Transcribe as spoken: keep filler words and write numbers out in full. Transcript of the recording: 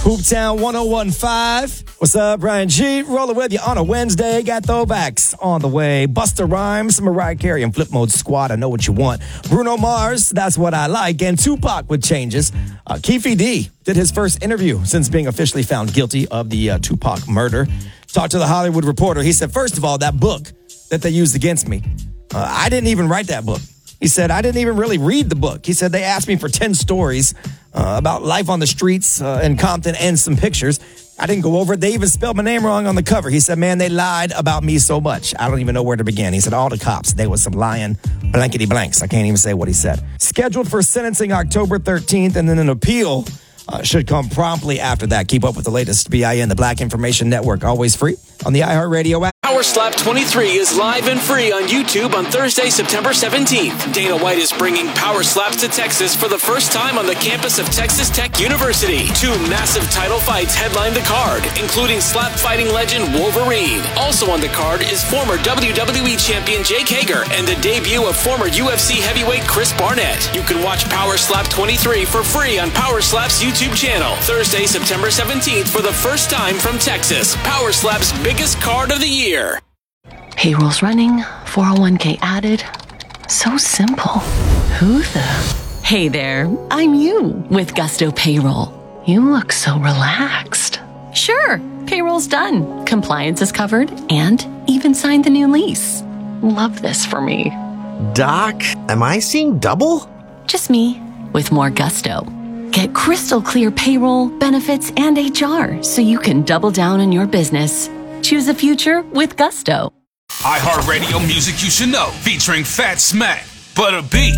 Hooptown one oh one point five. What's up, Brian G? Rolling with you on a Wednesday. Got throwbacks on the way. Busta Rhymes, Mariah Carey, and Flip Mode Squad. I know what you want. Bruno Mars, That's What I Like. And Tupac with changes. Uh, Keefe D did his first interview since being officially found guilty of the uh, Tupac murder. Talked to the Hollywood Reporter. He said, first of all, that book that they used against me, uh, I didn't even write that book. He said, I didn't even really read the book. He said, they asked me for ten stories uh, about life on the streets uh, in Compton and some pictures. I didn't go over it. They even spelled my name wrong on the cover. He said, man, they lied about me so much. I don't even know where to begin. He said, all the cops, they was some lying blankety blanks. I can't even say what he said. Scheduled for sentencing October thirteenth, and then an appeal uh, should come promptly after that. Keep up with the latest. B I N, the Black Information Network, always free on the iHeartRadio app. Power Slap twenty-three is live and free on YouTube on Thursday, September seventeenth. Dana White is bringing Power Slaps to Texas for the first time on the campus of Texas Tech University. Two massive title fights headline the card, including slap fighting legend Wolverine. Also on the card is former W W E champion Jake Hager and the debut of former U F C heavyweight Chris Barnett. You can watch Power Slap twenty-three for free on Power Slap's YouTube channel. Thursday, September seventeenth for the first time from Texas. Power Slap's biggest card of the year. Payroll's running, four oh one k added. So simple. Who the? Hey there, I'm you with Gusto Payroll. You look so relaxed. Sure, payroll's done. Compliance is covered and even signed the new lease. Love this for me. Doc, am I seeing double? Just me with more gusto. Get crystal clear payroll, benefits, and H R so you can double down on your business. Choose a future with Gusto. iHeartRadio Music You Should Know, featuring Fat Smack, Butter B,